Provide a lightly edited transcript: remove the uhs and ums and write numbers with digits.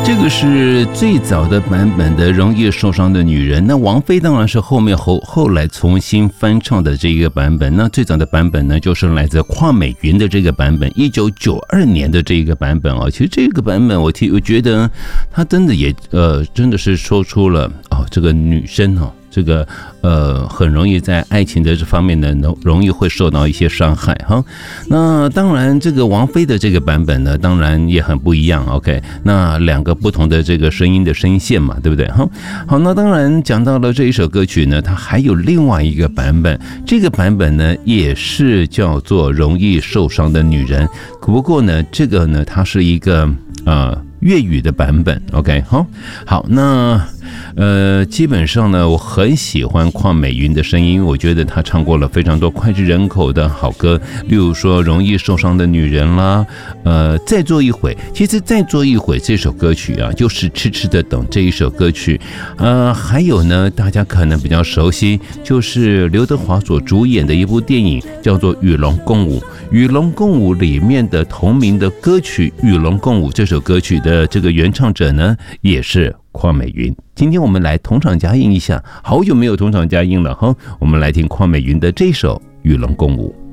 这个是最早的版本的《容易受伤的女人》，那王菲当然是后来重新翻唱的这个版本。那最早的版本呢，就是来自邝美云的这个版本，1992年的这个版本啊。其实这个版本我觉得她真的也真的是说出了这个女生这个很容易在爱情的这方面呢，容易会受到一些伤害哈。那当然，这个王菲的这个版本呢，当然也很不一样。OK， 那两个不同的这个声音的声线嘛，对不对？好，那当然讲到了这一首歌曲呢，它还有另外一个版本，这个版本呢也是叫做《容易受伤的女人》，不过呢，这个呢它是一个粤语的版本。 OK， 好，那基本上呢，我很喜欢邝美云的声音，我觉得她唱过了非常多脍炙人口的好歌，例如说《容易受伤的女人》啦，再做一回。其实再做一回这首歌曲啊，就是痴痴的等这一首歌曲。还有呢，大家可能比较熟悉，就是刘德华所主演的一部电影，叫做《与龙共舞》。《与龙共舞》里面的同名的歌曲《与龙共舞》这首歌曲的这个原唱者呢，也是邝美云。今天我们来同场加映一下，好久没有同场加映了哈，我们来听邝美云的这首《与龙共舞》。